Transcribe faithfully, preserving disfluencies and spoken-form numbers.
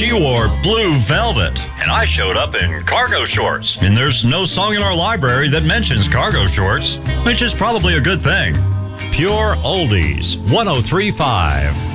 She wore blue velvet, and I showed up in cargo shorts. And there's no song in our library that mentions cargo shorts, which is probably a good thing. Pure Oldies, one oh three point five.